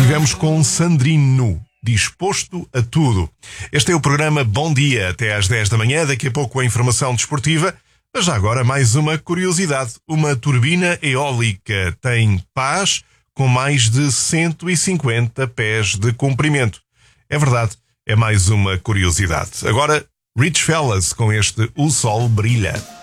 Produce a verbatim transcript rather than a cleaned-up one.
Estivemos com Sandrino, disposto a tudo. Este é o programa Bom Dia, até às dez da manhã. Daqui a pouco a informação desportiva. Mas já agora mais uma curiosidade. Uma turbina eólica tem pás com mais de cento e cinquenta pés de comprimento. É verdade, é mais uma curiosidade. Agora, Rich Fellas com este O Sol Brilha.